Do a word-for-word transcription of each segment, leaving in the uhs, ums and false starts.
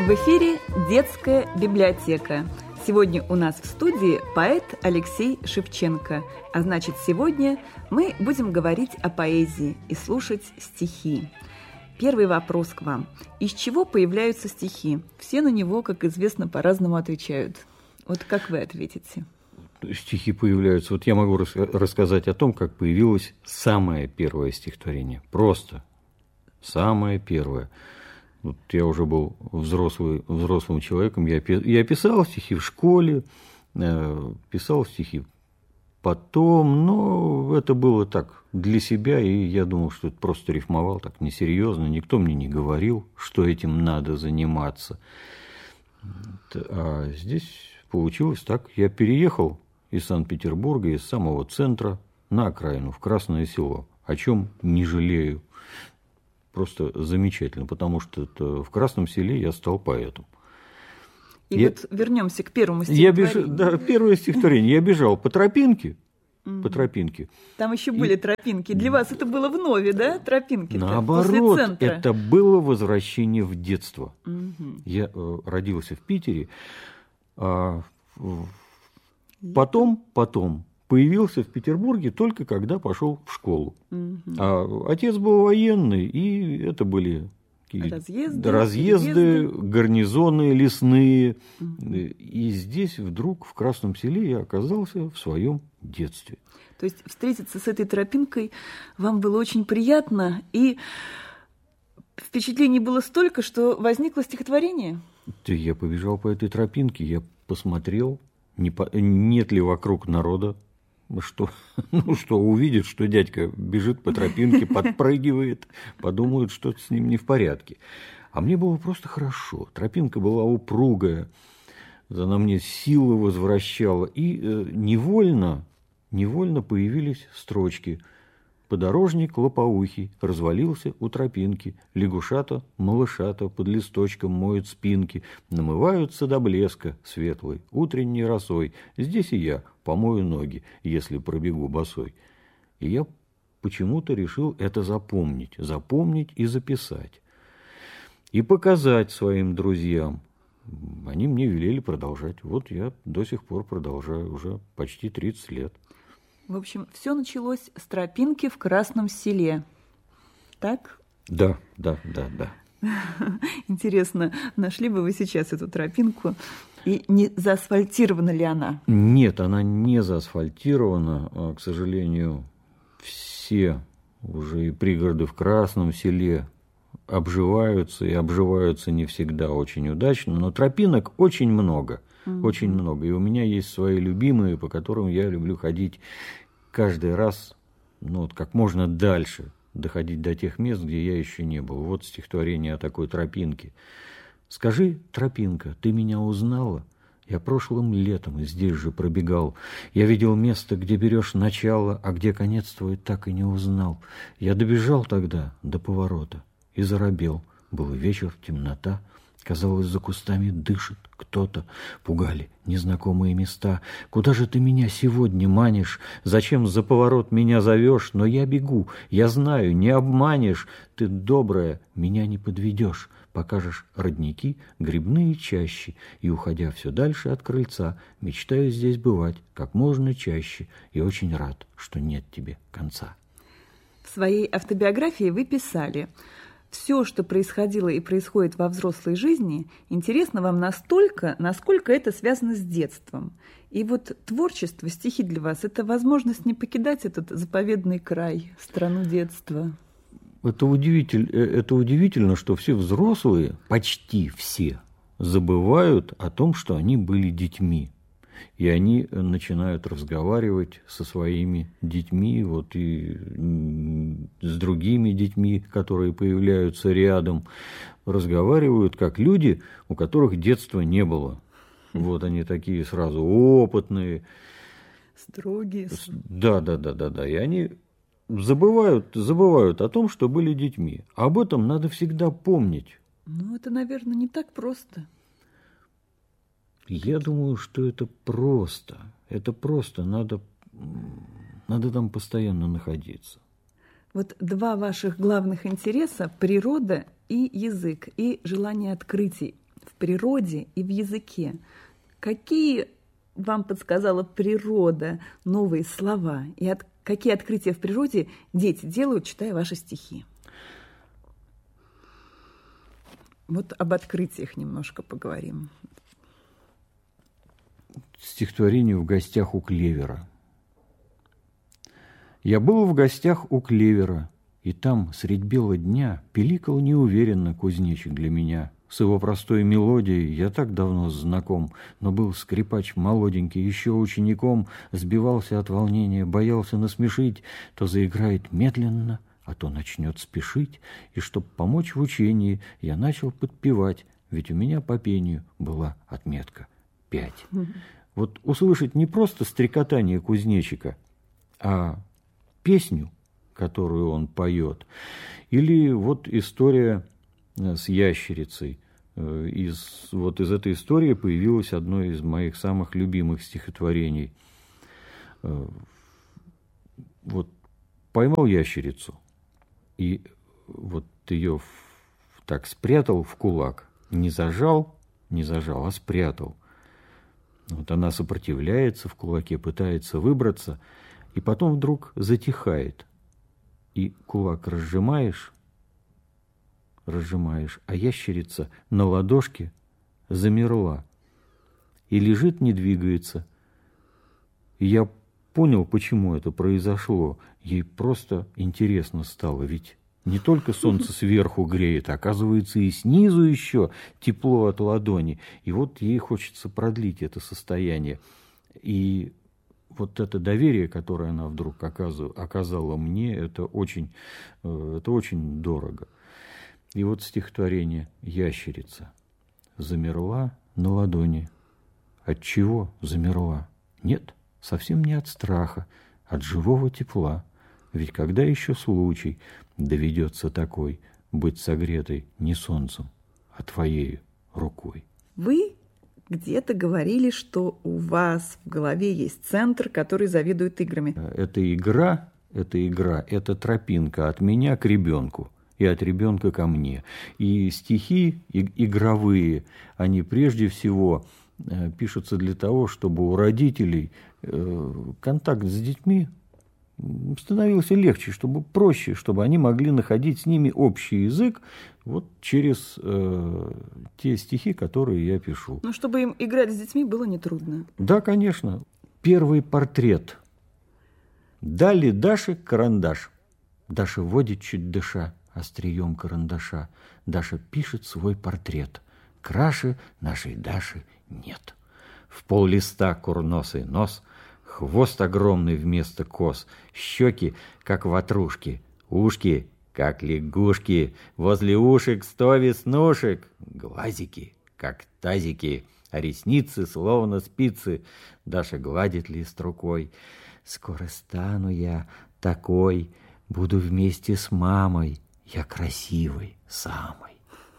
В эфире «Детская библиотека». Сегодня у нас в студии поэт Алексей Шевченко. А значит, сегодня мы будем говорить о поэзии и слушать стихи. Первый вопрос к вам. Из чего появляются стихи? Все на него, как известно, по-разному отвечают. Вот как вы ответите? Стихи появляются. Вот я могу рас- рассказать о том, как появилось самое первое стихотворение. Просто самое первое. Вот я уже был взрослый, взрослым человеком, я, я писал стихи в школе, писал стихи потом, но это было так для себя, и я думал, что это просто рифмовал, так несерьезно, никто мне не говорил, что этим надо заниматься. А здесь получилось так, я переехал из Санкт-Петербурга, из самого центра на окраину, в Красное Село, о чем не жалею. Просто замечательно, потому что в Красном Селе я стал поэтом. И я, вот вернемся к первому стихотворению. Я беж... Да, первое стихотворение. Я бежал по тропинке, по тропинке. Там еще были и... тропинки. Для вас это было вновь, да, тропинки? Наоборот, это было возвращение в детство. Угу. Я э, родился в Питере, а потом, потом появился в Петербурге только когда пошел в школу. Угу. А отец был военный, и это были разъезды, разъезды гарнизоны лесные. Угу. И здесь вдруг в Красном Селе я оказался в своем детстве. То есть встретиться с этой тропинкой вам было очень приятно, и впечатлений было столько, что возникло стихотворение? Я побежал по этой тропинке, я посмотрел, не по... нет ли вокруг народа. Что, ну что, увидят, что дядька бежит по тропинке, подпрыгивает, подумают, что-то с ним не в порядке. А мне было просто хорошо. Тропинка была упругая, она мне силы возвращала. И э, невольно, невольно появились строчки. Подорожник лопоухий развалился у тропинки, лягушата, малышата под листочком моют спинки, намываются до блеска светлой утренней росой. Здесь и я помою ноги, если пробегу босой. И я почему-то решил это запомнить, запомнить и записать. И показать своим друзьям. Они мне велели продолжать. Вот я до сих пор продолжаю, уже почти тридцать лет. В общем, все началось с тропинки в Красном Селе. Так? Да, да, да, да. Интересно, нашли бы вы сейчас эту тропинку, и не заасфальтирована ли она? Нет, она не заасфальтирована. К сожалению, все уже и пригороды в Красном Селе обживаются, и обживаются не всегда очень удачно, но тропинок очень много. Mm-hmm. Очень много. И у меня есть свои любимые, по которым я люблю ходить каждый раз, ну, вот как можно дальше, доходить до тех мест, где я еще не был. Вот стихотворение о такой тропинке. «Скажи, тропинка, ты меня узнала? Я прошлым летом здесь же пробегал. Я видел место, где берешь начало, а где конец твой так и не узнал. Я добежал тогда до поворота и заробел. Был вечер, темнота. Казалось, за кустами дышит кто-то. Пугали незнакомые места. Куда же ты меня сегодня манишь? Зачем за поворот меня зовешь? Но я бегу, я знаю, не обманешь. Ты добрая, меня не подведешь. Покажешь родники, грибные чащи. И, уходя все дальше от крыльца, мечтаю здесь бывать как можно чаще. И очень рад, что нет тебе конца». В своей автобиографии вы писали: «Все, что происходило и происходит во взрослой жизни, интересно вам настолько, насколько это связано с детством. И вот творчество, стихи для вас – это возможность не покидать этот заповедный край, страну детства». Это удивительно, это удивительно, что все взрослые, почти все, забывают о том, что они были детьми. И они начинают разговаривать со своими детьми, вот и с другими детьми, которые появляются рядом, разговаривают как люди, у которых детства не было. Вот они такие сразу опытные. Строгие. Да, да, да, да, да. И они забывают, забывают о том, что были детьми. Об этом надо всегда помнить. Ну, это, наверное, не так просто. Я думаю, что это просто. Это просто. Надо, надо там постоянно находиться. Вот два ваших главных интереса – природа и язык, и желание открытий в природе и в языке. Какие вам подсказала природа новые слова? И от, какие открытия в природе дети делают, читая ваши стихи? Вот об открытиях немножко поговорим. Стихотворение «В гостях у клевера». Я был в гостях у клевера, и там, средь бела дня, пиликал неуверенно кузнечик для меня. С его простой мелодией я так давно знаком, но был скрипач молоденький, еще учеником, сбивался от волнения, боялся насмешить, то заиграет медленно, а то начнет спешить, и чтоб помочь в учении, я начал подпевать, ведь у меня по пению была отметка пять. Вот услышать не просто стрекотание кузнечика, а песню, которую он поет, или вот история с ящерицей. Из, вот из этой истории появилось одно из моих самых любимых стихотворений. Вот поймал ящерицу, и вот ее так спрятал в кулак, не зажал, не зажал, а спрятал. Вот она сопротивляется в кулаке, пытается выбраться, и потом вдруг затихает. И кулак разжимаешь, разжимаешь, а ящерица на ладошке замерла и лежит, не двигается. И я понял, почему это произошло. Ей просто интересно стало, ведь не только солнце сверху греет, а оказывается и снизу еще тепло от ладони. И вот ей хочется продлить это состояние. И вот это доверие, которое она вдруг оказала мне, это очень, это очень дорого. И вот стихотворение «Ящерица» замерла на ладони. От чего замерла? Нет, совсем не от страха, от живого тепла. Ведь когда еще случай доведется такой быть согретой не солнцем, а твоей рукой? Вы где-то говорили, что у вас в голове есть центр, который заведует играми. Это игра, это игра, это тропинка от меня к ребенку и от ребенка ко мне. И стихи и, игровые, они прежде всего э, пишутся для того, чтобы у родителей э, контакт с детьми становился легче, чтобы проще, чтобы они могли находить с ними общий язык вот через э, те стихи, которые я пишу. Ну, чтобы им играть с детьми было нетрудно. Да, конечно. Первый портрет. Дали Даше карандаш. Даша водит, чуть дыша, острием карандаша. Даша пишет свой портрет. Краше нашей Даши нет. В пол листа курносый нос, хвост огромный вместо кос, щеки, как ватрушки, ушки, как лягушки, возле ушек сто веснушек, глазики, как тазики, а ресницы, словно спицы. Даша гладит лист рукой. Скоро стану я такой, буду вместе с мамой, я красивой самой.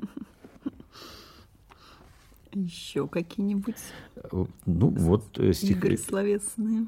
Еще какие-нибудь ну, вот, стих... игры словесные?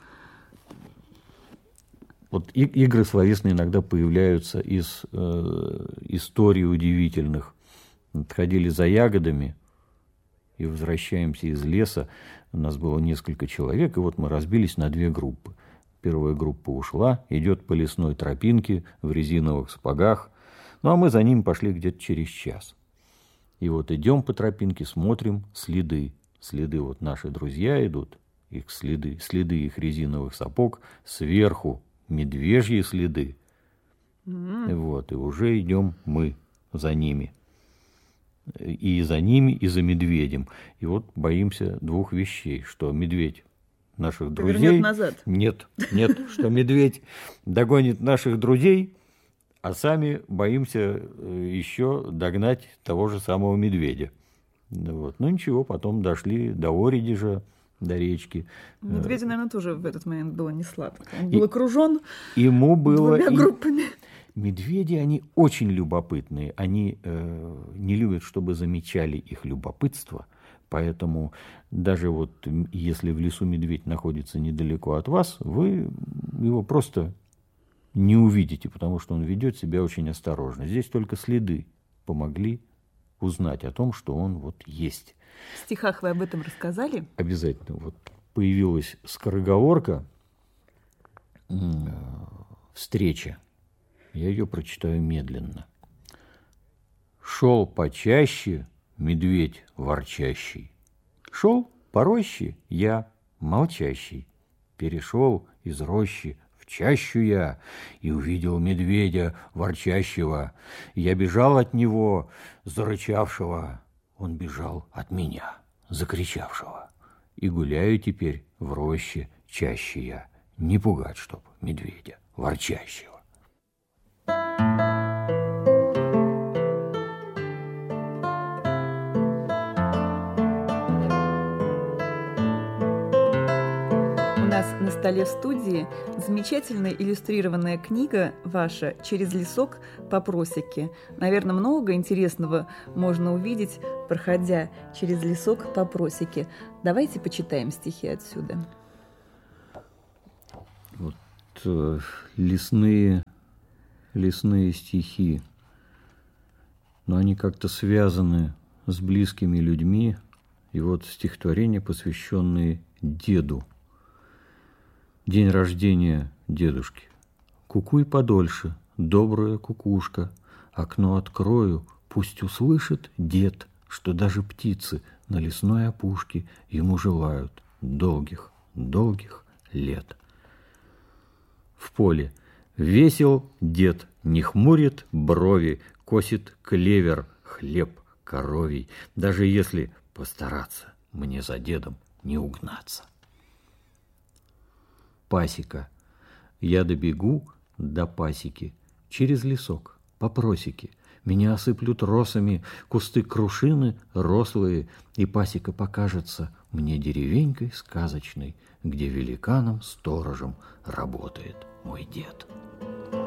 Вот и, игры словесные иногда появляются из э, историй удивительных. Ходили за ягодами и возвращаемся из леса. У нас было несколько человек, и вот мы разбились на две группы. Первая группа ушла, идет по лесной тропинке в резиновых сапогах, ну а мы за ним пошли где-то через час. И вот идем по тропинке, смотрим следы. Следы вот наши друзья идут, их следы, следы их резиновых сапог, сверху медвежьи следы. Mm. Вот, и уже идем мы за ними. И за ними, и за медведем. И вот боимся двух вещей, что медведь наших друзей... Повернет назад. Нет, нет, что медведь догонит наших друзей, а сами боимся еще догнать того же самого медведя. Вот. Ну ничего, потом дошли до Оридижа, до речки. Медведю, наверное, тоже в этот момент было не сладко. Он был окружен ему было двумя группами. Медведи, они очень любопытные. Они э, не любят, чтобы замечали их любопытство. Поэтому даже вот если в лесу медведь находится недалеко от вас, вы его просто не увидите, потому что он ведет себя очень осторожно. Здесь только следы помогли узнать о том, что он вот есть. В стихах вы об этом рассказали? Обязательно. Вот появилась скороговорка «Встреча». Я ее прочитаю медленно. Шел почаще медведь ворчащий, шел по роще я молчащий, перешел из рощи в чащу я и увидел медведя ворчащего. Я бежал от него, зарычавшего, он бежал от меня, закричавшего. И гуляю теперь в роще чаще я, не пугать, чтоб медведя ворчащего. На столе в студии замечательная иллюстрированная книга ваша «Через лесок по просеке». Наверное, много интересного можно увидеть, проходя через лесок по просеке. Давайте почитаем стихи отсюда. Вот э, лесные, лесные стихи, но они как-то связаны с близкими людьми. И вот стихотворения, посвященные деду. День рождения дедушки. Кукуй подольше, добрая кукушка. Окно открою, пусть услышит дед, что даже птицы на лесной опушке ему желают долгих, долгих лет. В поле весел дед, не хмурит брови, косит клевер, хлеб коровий. Даже если постараться, мне за дедом не угнаться. Пасека. Я добегу до пасеки, через лесок, по просеке. Меня осыплют росами кусты крушины рослые, и пасека покажется мне деревенькой сказочной, где великаном-сторожем работает мой дед.